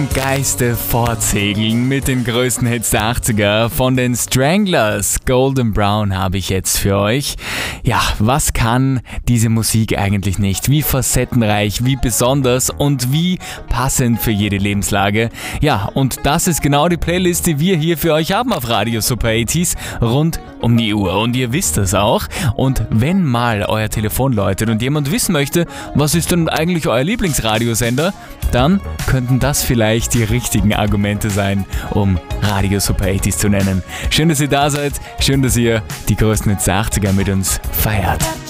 Geiste fortsegeln mit den größten Hits der 80er von den Stranglers. Golden Brown habe ich jetzt für euch. Ja, was kann diese Musik eigentlich nicht? Wie facettenreich, wie besonders und wie passend für jede Lebenslage. Ja, und das ist genau die Playlist, die wir hier für euch haben auf Radio Super 80s rund um die Uhr. Und ihr wisst das auch. Und wenn mal euer Telefon läutet und jemand wissen möchte, was ist denn eigentlich euer Lieblingsradiosender, dann könnten das vielleicht die richtigen Argumente sein, um Radio Super 80s zu nennen. Schön, dass ihr da seid. Schön, dass ihr die größten Hits der 80er mit uns feiert.